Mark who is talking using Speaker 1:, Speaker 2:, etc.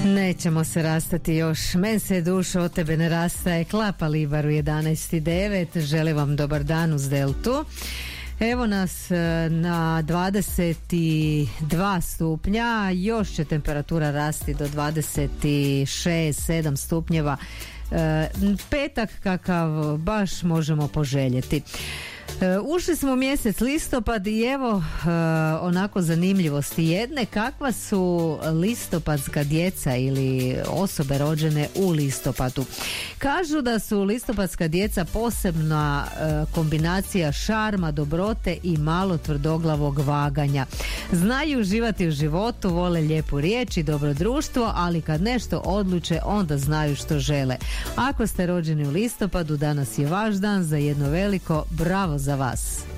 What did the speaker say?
Speaker 1: Nećemo se rastati još. Men se duša od tebe ne rastaje. Klapa Libaru 11.9. Želim vam dobar dan uz Deltu. Evo nas na 22 stupnja. Još će temperatura rasti do 26-7 stupnjeva. Petak kakav baš možemo poželjeti. Ušli smo u mjesec listopad i evo onako zanimljivosti jedne. Kakva su listopadska djeca ili osobe rođene u listopadu? Kažu da su listopadska djeca posebna kombinacija šarma, dobrote i malo tvrdoglavog vaganja. Znaju uživati u životu, vole lijepu riječ i dobro društvo, ali kad nešto odluče onda znaju što žele. Ako ste rođeni u listopadu, danas je vaš dan za jedno veliko bravo za vas.